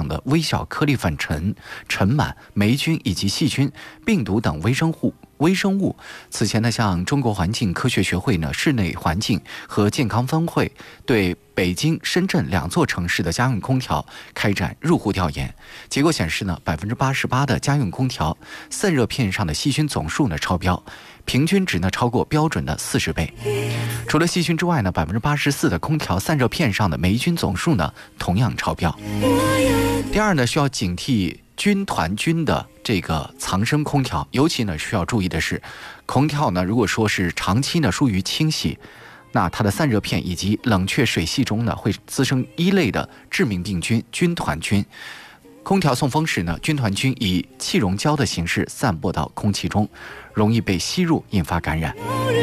上的微小颗粒粉尘、尘螨、霉菌以及细菌、病毒等微生物。此前呢，像中国环境科学学会呢室内环境和健康分会对北京、深圳2座城市的家用空调开展入户调研，结果显示呢，88%的家用空调散热片上的细菌总数呢超标，平均值呢超过标准的40倍。除了细菌之外呢，84%的空调散热片上的霉菌总数呢同样超标。第二呢，需要警惕军团菌的这个藏身空调，尤其呢需要注意的是，空调呢如果说是长期呢疏于清洗，那它的散热片以及冷却水系中呢会滋生一类的致命病菌军团菌。空调送风时呢，军团菌以气溶胶的形式散播到空气中，容易被吸入，引发感染。